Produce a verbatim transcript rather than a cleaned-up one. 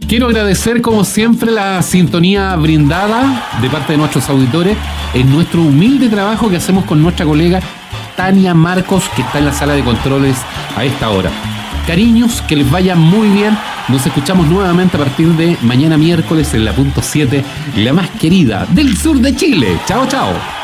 Quiero agradecer como siempre la sintonía brindada de parte de nuestros auditores en nuestro humilde trabajo que hacemos con nuestra colega Tania Marcos, que está en la sala de controles a esta hora. Cariños, que les vaya muy bien. Nos escuchamos nuevamente a partir de mañana miércoles en la punto siete, la más querida del sur de Chile. Chao, chao.